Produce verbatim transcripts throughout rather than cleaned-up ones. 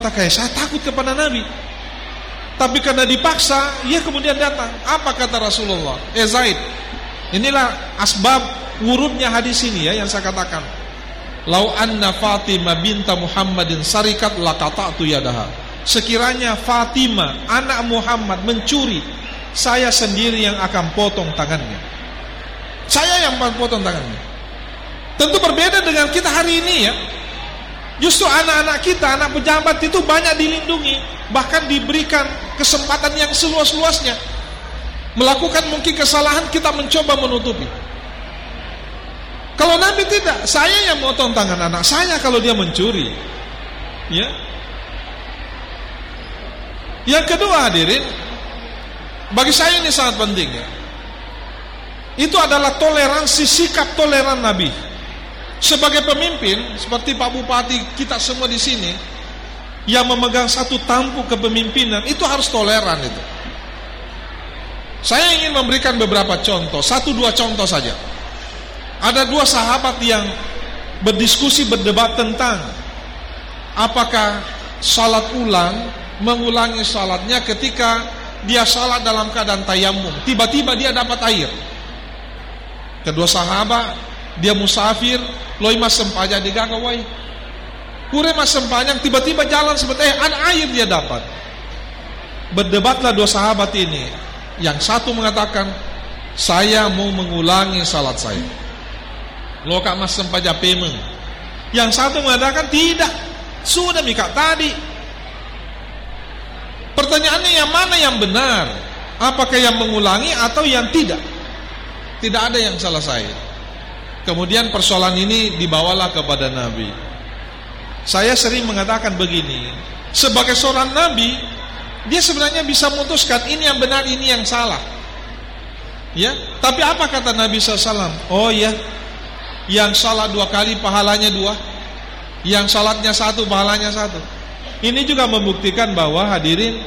Kata kayak saya takut kepada Nabi. Tapi karena dipaksa, ia kemudian datang. Apa kata Rasulullah? Eh Zaid, inilah asbab wurudnya hadis ini ya yang saya katakan. Lau anna Fatimah binta Muhammadin sarikat laqata'tu yadaha. Sekiranya Fatimah anak Muhammad mencuri, saya sendiri yang akan potong tangannya. Saya yang akan potong tangannya. Tentu berbeda dengan kita hari ini ya. Justru anak-anak kita, anak pejabat itu banyak dilindungi, bahkan diberikan kesempatan yang seluas-luasnya. Melakukan mungkin kesalahan, kita mencoba menutupi. Kalau Nabi tidak, saya yang potong tangan anak saya kalau dia mencuri. Ya. Yang kedua hadirin, bagi saya ini sangat penting ya. Itu adalah toleransi, sikap toleran Nabi. Sebagai pemimpin, seperti Pak Bupati kita semua di sini yang memegang satu tampuk kepemimpinan, itu harus toleran itu. Saya ingin memberikan beberapa contoh, satu dua contoh saja. Ada dua sahabat yang berdiskusi, berdebat tentang apakah salat ulang, mengulangi salatnya ketika dia salat dalam keadaan tayamum. Tiba-tiba dia dapat air. Kedua sahabat, dia musafir, loi mas sempajang di gagawai. Kure mas sempajang, tiba-tiba jalan seperti eh ada air dia dapat. Berdebatlah dua sahabat ini. Yang satu mengatakan, saya mau mengulangi salat saya. Lo kak mas sempajang pemeng. Yang satu mengatakan tidak, sudah mika tadi. Pertanyaannya yang mana yang benar? Apakah yang mengulangi atau yang tidak? Tidak ada yang selesai. Kemudian persoalan ini dibawalah kepada Nabi. Saya sering mengatakan begini, sebagai seorang Nabi, dia sebenarnya bisa memutuskan ini yang benar, ini yang salah. Ya, tapi apa kata Nabi shallallahu alaihi wasallam? Oh ya, yang salah dua kali pahalanya dua, yang salatnya satu pahalanya satu. Ini juga membuktikan bahwa hadirin,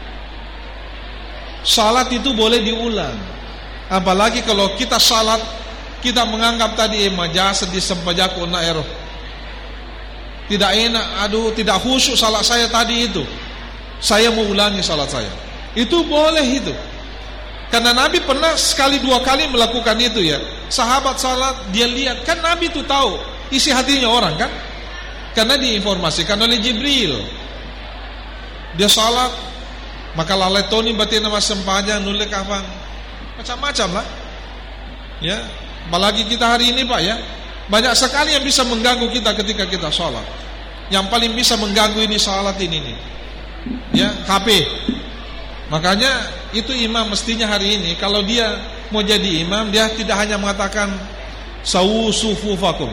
salat itu boleh diulang. Apalagi kalau kita salat, kita menganggap tadi eh majasa di sempajaku na ero. Tidak enak, aduh tidak khusyuk salat saya tadi itu. Saya mau ulangi salat saya. Itu boleh itu. Karena Nabi pernah sekali dua kali melakukan itu ya. Sahabat salat, dia lihat, kan Nabi itu tahu isi hatinya orang kan? Karena diinformasikan oleh Jibril. Dia salat, maka laletoni batin nama sempaja nulek kafang. Macam-macam lah. Ya. Apalagi kita hari ini Pak ya, banyak sekali yang bisa mengganggu kita ketika kita sholat. Yang paling bisa mengganggu ini salat ini nih, ya H P. Makanya itu imam mestinya hari ini kalau dia mau jadi imam, dia tidak hanya mengatakan sawu sufufakum,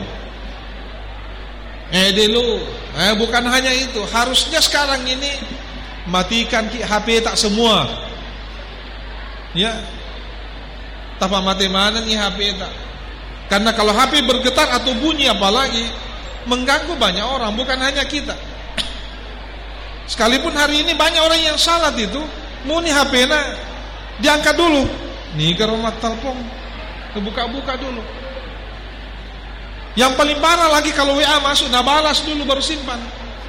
eh dulu, eh bukan hanya itu. Harusnya sekarang ini matikan H P tak semua, ya. Tapa mati mana nih H P tak? Karena kalau H P bergetar atau bunyi apalagi mengganggu banyak orang, bukan hanya kita. Sekalipun hari ini banyak orang yang salat itu, mau nih H P-nya diangkat dulu. Nih ke rumah telepon, kebuka-buka dulu. Yang paling parah lagi kalau W A masuk, nah balas dulu baru simpan.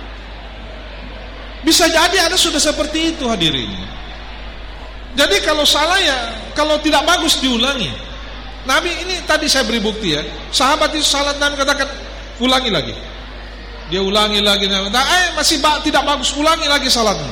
Bisa jadi ada sudah seperti itu hadirin. Jadi kalau salah ya, kalau tidak bagus diulangi. Nabi ini tadi saya beri bukti ya. Sahabat itu salat, Nabi katakan ulangi lagi. Dia ulangi lagi. Nah, eh masih ba- tidak bagus, ulangi lagi salatnya.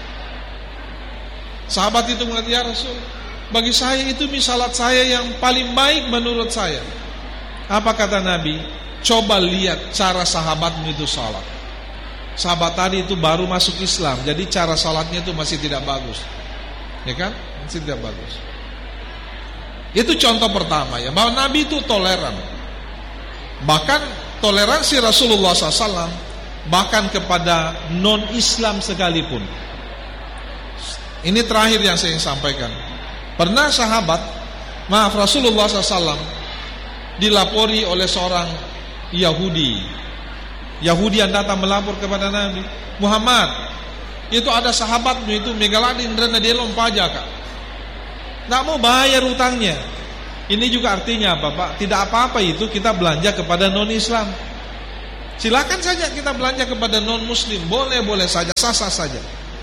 Sahabat itu mengatakan, ya Rasul, bagi saya itu salat saya yang paling baik menurut saya. Apa kata Nabi? Coba lihat cara sahabatmu itu salat. Sahabat tadi itu baru masuk Islam, jadi cara salatnya itu masih tidak bagus. Ya kan? Masih tidak bagus. Itu contoh pertama ya, bahwa Nabi itu toleran. Bahkan toleransi Rasulullah shallallahu alaihi wasallam bahkan kepada non-Islam sekalipun. Ini terakhir yang saya ingin sampaikan. Pernah sahabat, maaf Rasulullah shallallahu alaihi wasallam dilapori oleh seorang Yahudi. Yahudi yang datang melapor kepada Nabi, Muhammad, itu ada sahabatmu itu megaladin dan dia lompajak, nggak mau bayar utangnya. Ini juga artinya apa Pak? Tidak apa-apa itu kita belanja kepada non-Islam. Silakan saja kita belanja kepada non-muslim, boleh-boleh saja, sah-sah saja.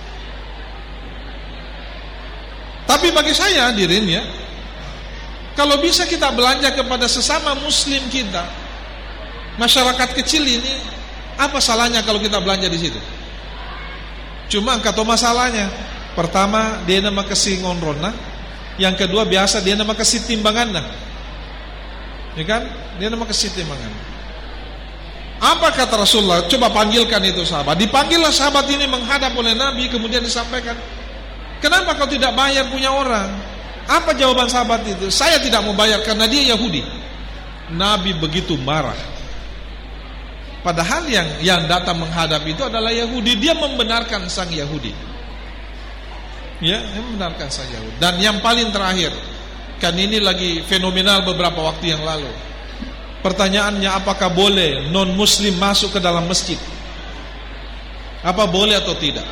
Tapi bagi saya hadirin ya, kalau bisa kita belanja kepada sesama muslim kita, masyarakat kecil ini, apa salahnya kalau kita belanja di situ? Cuma kata masalahnya, pertama dia nama kasih ngonrona, yang kedua biasa dia nama kasih timbangan nah. Ya kan? Dia nama kasih timbangan. Apa kata Rasulullah? Coba panggilkan itu sahabat. Dipanggillah sahabat ini menghadap oleh Nabi, kemudian disampaikan, kenapa kau tidak bayar punya orang? Apa jawaban sahabat itu? Saya tidak mau bayar karena dia Yahudi. Nabi begitu marah. Padahal yang yang datang menghadap itu adalah Yahudi. Dia membenarkan sang Yahudi. Ya, dia membenarkan sang Yahudi. Dan yang paling terakhir, kan ini lagi fenomenal beberapa waktu yang lalu. Pertanyaannya, apakah boleh non-muslim masuk ke dalam masjid? Apa boleh atau tidak?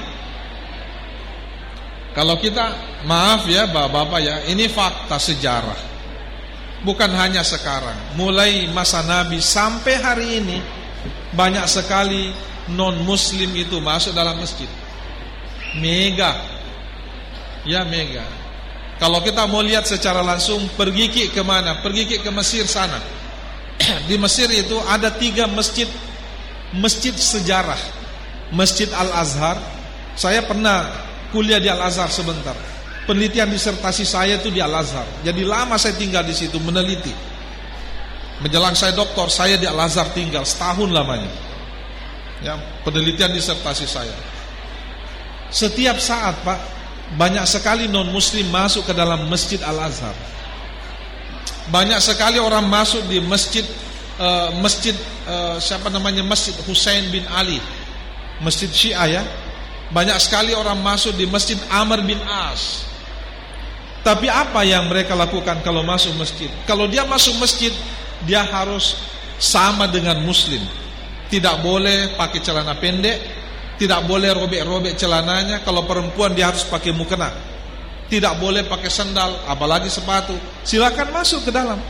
Kalau kita, maaf ya bapak-bapak ya, ini fakta sejarah. Bukan hanya sekarang, mulai masa Nabi sampai hari ini, banyak sekali non-muslim itu masuk dalam masjid. Mega. Ya mega. Kalau kita mau lihat secara langsung, pergi ke mana? Pergi ke Mesir sana. Di Mesir itu ada tiga masjid, masjid sejarah. Masjid Al-Azhar. Saya pernah kuliah di Al-Azhar sebentar. Penelitian disertasi saya itu di Al-Azhar. Jadi lama saya tinggal di situ meneliti. Menjelang saya doktor, saya di Al-Azhar tinggal setahun lamanya. Ya, penelitian disertasi saya. Setiap saat Pak, banyak sekali non-muslim masuk ke dalam Masjid Al-Azhar. Banyak sekali orang masuk di masjid uh, masjid uh, siapa namanya Masjid Husain bin Ali, masjid Syiah ya. Banyak sekali orang masuk di Masjid Amr bin As. Tapi apa yang mereka lakukan kalau masuk masjid? Kalau dia masuk masjid, dia harus sama dengan muslim. Tidak boleh pakai celana pendek, tidak boleh robek-robek celananya. Kalau perempuan dia harus pakai mukena. Tidak boleh pakai sandal, apalagi sepatu. Silakan masuk ke dalam.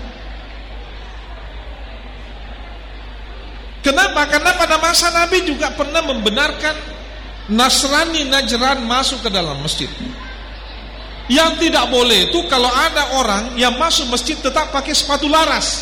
Kenapa? Karena pada masa Nabi juga pernah membenarkan Nasrani Najran masuk ke dalam masjid. Yang tidak boleh itu kalau ada orang yang masuk masjid tetap pakai sepatu laras,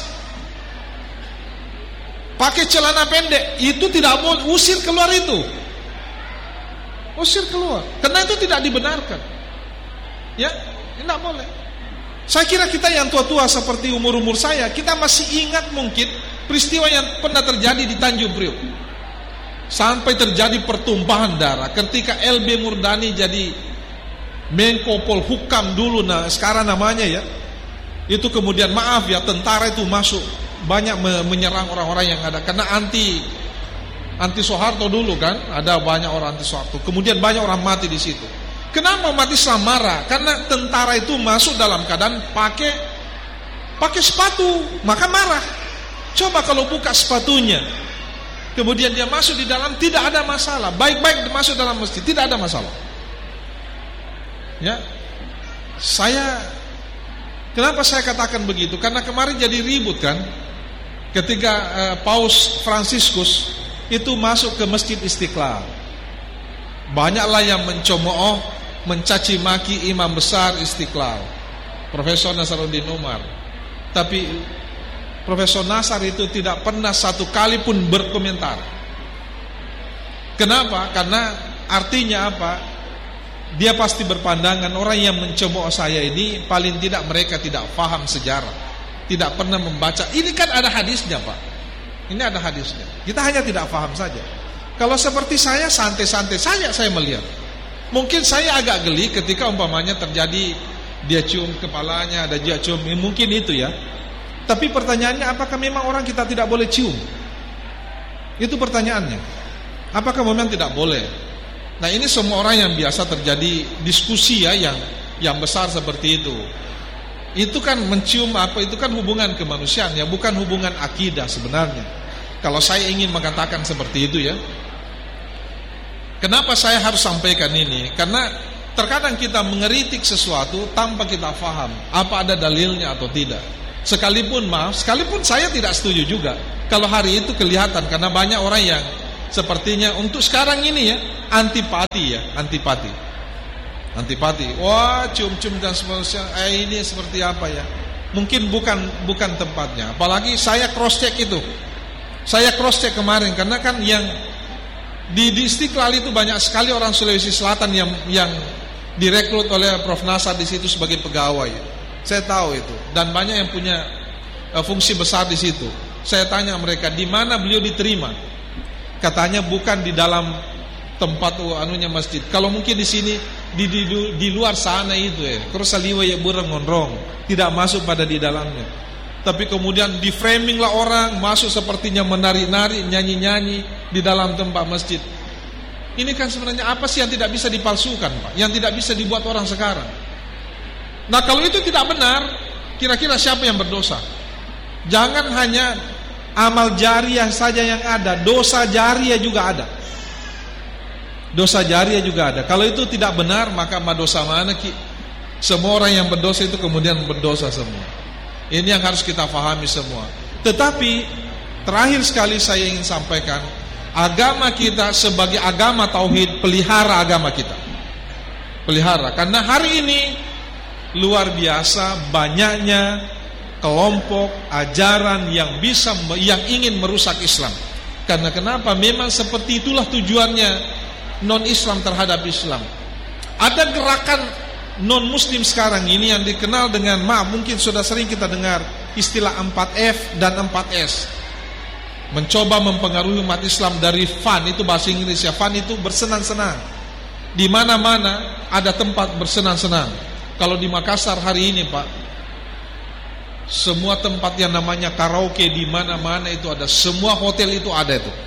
pakai celana pendek, itu tidak boleh, usir keluar itu. Usir keluar. Karena itu tidak dibenarkan. Ya, tidak boleh. Saya kira kita yang tua-tua seperti umur-umur saya, kita masih ingat mungkin peristiwa yang pernah terjadi di Tanjung Priok. Sampai terjadi pertumpahan darah ketika L B Murdani jadi Menko Polhukam dulu, nah sekarang namanya ya. Itu kemudian maaf ya, tentara itu masuk banyak menyerang orang-orang yang ada karena anti anti Soeharto dulu kan, ada banyak orang anti Soeharto. Kemudian banyak orang mati di situ. Kenapa umat Islam marah? Karena tentara itu masuk dalam keadaan pakai pakai sepatu, maka marah. Coba kalau buka sepatunya, kemudian dia masuk di dalam, tidak ada masalah. Baik-baik masuk dalam masjid, tidak ada masalah. Ya, saya kenapa saya katakan begitu? Karena kemarin jadi ribut kan, ketika uh, Paus Fransiskus itu masuk ke Masjid Istiqlal. Banyaklah yang mencemooh, mencaci maki imam besar Istiqlal, Profesor Nasaruddin Umar. Tapi Profesor Nasar itu tidak pernah satu kali pun berkomentar. Kenapa? Karena artinya apa? Dia pasti berpandangan orang yang mencemooh saya ini paling tidak mereka tidak paham sejarah, tidak pernah membaca. Ini kan ada hadisnya Pak. Ini ada hadisnya. Kita hanya tidak paham saja. Kalau seperti saya, santai-santai saja saya melihat. Mungkin saya agak geli ketika umpamanya terjadi dia cium kepalanya, ada dia cium, mungkin itu ya. Tapi pertanyaannya, apakah memang orang kita tidak boleh cium? Itu pertanyaannya. Apakah memang tidak boleh? Nah ini semua orang yang biasa terjadi diskusi ya, yang yang besar seperti itu. Itu kan mencium apa? Itu kan hubungan kemanusiaan ya, bukan hubungan akidah sebenarnya. Kalau saya ingin mengatakan seperti itu ya. Kenapa saya harus sampaikan ini? Karena terkadang kita mengeritik sesuatu tanpa kita paham apa ada dalilnya atau tidak. Sekalipun maaf, sekalipun saya tidak setuju juga. Kalau hari itu kelihatan karena banyak orang yang sepertinya untuk sekarang ini ya antipati ya, antipati. Antipati. Wah, cium-cium dan seterusnya. Eh ini seperti apa ya? Mungkin bukan bukan tempatnya. Apalagi saya cross check itu. Saya cross check kemarin karena kan yang di, di Istiqlal itu banyak sekali orang Sulawesi Selatan yang yang direkrut oleh Prof Nasar di situ sebagai pegawai. Saya tahu itu dan banyak yang punya uh, fungsi besar di situ. Saya tanya mereka di mana beliau diterima. Katanya bukan di dalam tempat uh, anunya masjid. Kalau mungkin di sini di di, di luar sana itu ya. Terus saliwa ya burang ngonrong, tidak masuk pada di dalamnya. Tapi kemudian di framing lah orang masuk sepertinya menari-nari, nyanyi-nyanyi di dalam tempat masjid. Ini kan sebenarnya apa sih yang tidak bisa dipalsukan, Pak? Yang tidak bisa dibuat orang sekarang. Nah, kalau itu tidak benar, kira-kira siapa yang berdosa? Jangan hanya amal jariah saja yang ada, dosa jariah juga ada. Dosa jariah juga ada. Kalau itu tidak benar, maka dosa mana ki? Semua orang yang berdosa itu kemudian berdosa semua. Ini yang harus kita pahami semua. Tetapi terakhir sekali saya ingin sampaikan, agama kita sebagai agama tauhid, pelihara agama kita. Pelihara, karena hari ini luar biasa banyaknya kelompok ajaran yang bisa yang ingin merusak Islam. Karena kenapa? Memang seperti itulah tujuannya non-Islam terhadap Islam. Ada gerakan non-Muslim sekarang ini yang dikenal dengan, maaf mungkin sudah sering kita dengar istilah empat F dan empat S. Mencoba mempengaruhi umat Islam dari fun, itu bahasa Inggris ya. Fun itu bersenang-senang. Di mana-mana ada tempat bersenang-senang. Kalau di Makassar hari ini, Pak, semua tempat yang namanya karaoke di mana-mana itu ada. Semua hotel itu ada itu.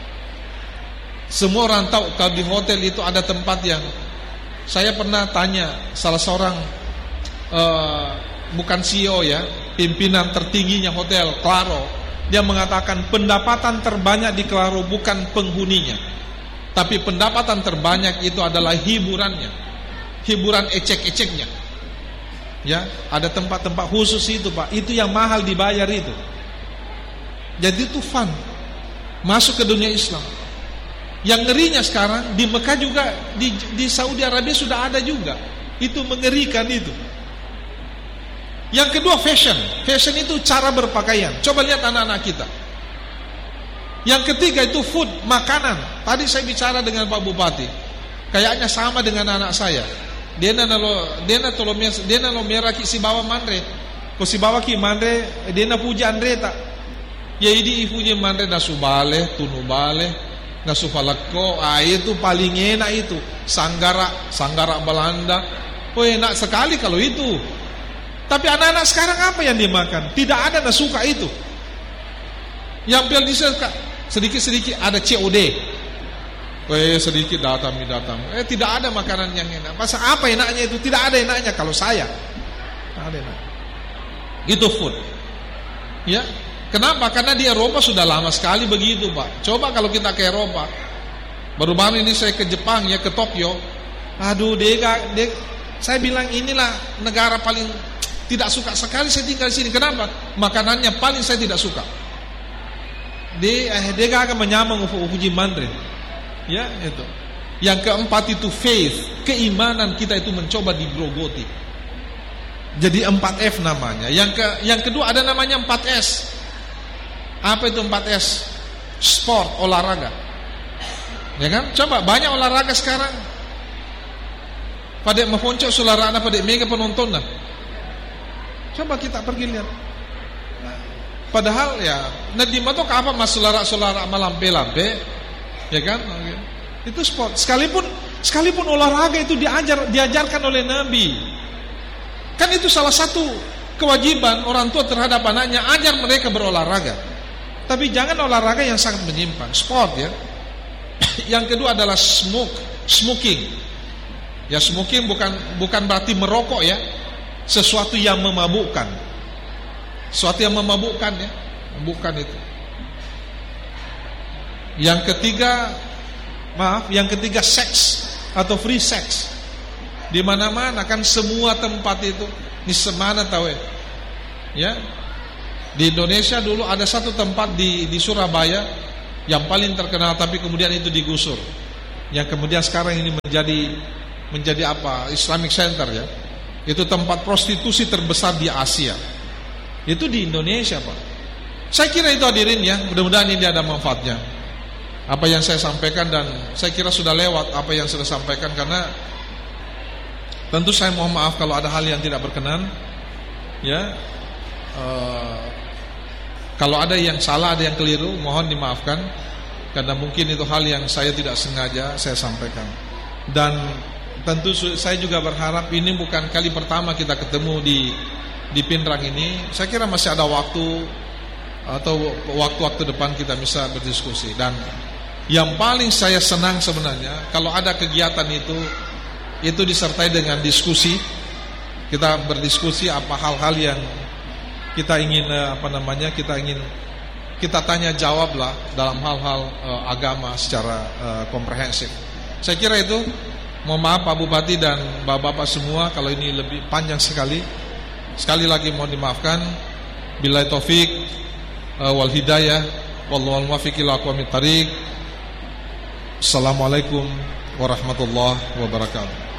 Semua orang tahu kalau di hotel itu ada tempat yang, saya pernah tanya salah seorang uh, bukan C E O ya, pimpinan tertingginya hotel Claro. Dia mengatakan pendapatan terbanyak di Claro bukan penghuninya, tapi pendapatan terbanyak itu adalah hiburannya, hiburan ecek-eceknya. Ya, ada tempat-tempat khusus itu, Pak. Itu yang mahal dibayar itu. Jadi itu fun. Masuk ke dunia Islam. Yang ngerinya sekarang di Mekah juga, di, di Saudi Arabia sudah ada juga. Itu mengerikan itu. Yang kedua fashion. Fashion itu cara berpakaian. Coba lihat anak-anak kita. Yang ketiga itu food, makanan. Tadi saya bicara dengan Pak Bupati. Kayaknya sama dengan anak saya. Dia nalo, dia na tolo mes, dia nalo merah ki si bawa mandre. Ko si bawa ki mandre, dia na puja andre tak. Ya idi ifunya mandre na subale, tunubale. Nasufalako, ah itu paling enak itu. Sanggara, sanggara Belanda. Oh enak sekali kalau itu. Tapi anak-anak sekarang apa yang dimakan? Tidak ada yang suka itu. Yang pilih suka sedikit-sedikit ada C O D. Oh sedikit datang, datang. Eh tidak ada makanan yang enak. Masa apa enaknya itu? Tidak ada enaknya kalau saya. Tidak ada enak. Itu food. Ya. Kenapa? Karena di Eropa sudah lama sekali begitu, Pak. Coba kalau kita ke Eropa. Baru-baru ini saya ke Jepang ya, ke Tokyo. Aduh, dega, dega. Saya bilang inilah negara paling tidak suka sekali saya tinggal di sini. Kenapa? Makanannya paling saya tidak suka. Dia dega akan menyamang uji Mandarin. Ya, itu. Yang keempat itu faith, keimanan kita itu mencoba digrogoti. Jadi empat F namanya. Yang ke yang kedua ada namanya empat S. Apa itu empat S? Sport, olahraga. Ya kan? Coba banyak olahraga sekarang. Pada mefoncok sularana pada mega penonton lah. Coba kita pergi lihat. Nah, padahal ya nadima tuh apa mas sulara-sulara malampe-lampe, ya kan? Itu sport. Sekalipun sekalipun olahraga itu diajar diajarkan oleh Nabi. Kan itu salah satu kewajiban orang tua terhadap anaknya, ajar mereka berolahraga. Tapi jangan olahraga yang sangat menyimpang. Sport ya. Yang kedua adalah smoke, smoking. Ya smoking bukan bukan berarti merokok ya. Sesuatu yang memabukkan. Sesuatu yang memabukkan ya. Bukan itu. Yang ketiga, maaf, yang ketiga seks atau free sex. Di mana-mana kan semua tempat itu di semana tahu ya. Ya. Di Indonesia dulu ada satu tempat di, di Surabaya yang paling terkenal, tapi kemudian itu digusur. Yang kemudian sekarang ini menjadi menjadi apa? Islamic Center ya. Itu tempat prostitusi terbesar di Asia. Itu di Indonesia, Pak. Saya kira itu hadirin ya, mudah-mudahan ini ada manfaatnya. Apa yang saya sampaikan, dan saya kira sudah lewat apa yang sudah sampaikan, karena tentu saya mohon maaf kalau ada hal yang tidak berkenan. Ya. Uh, Kalau ada yang salah, ada yang keliru, mohon dimaafkan, karena mungkin itu hal yang saya tidak sengaja saya sampaikan. Dan tentu saya juga berharap ini bukan kali pertama kita ketemu di di Pinrang ini. Saya kira masih ada waktu atau waktu-waktu depan kita bisa berdiskusi. Dan yang paling saya senang sebenarnya kalau ada kegiatan itu itu disertai dengan diskusi. Kita berdiskusi apa hal-hal yang kita ingin apa namanya kita ingin kita tanya jawab lah dalam hal-hal uh, agama secara uh, komprehensif. Saya kira itu. Mohon maaf Pak Bupati dan Bapak-bapak semua kalau ini lebih panjang sekali. Sekali lagi mohon dimaafkan. Billahi taufik uh, wal hidayah wallahu muwaffiq ila aqwamit thariq. Assalamualaikum warahmatullahi wabarakatuh.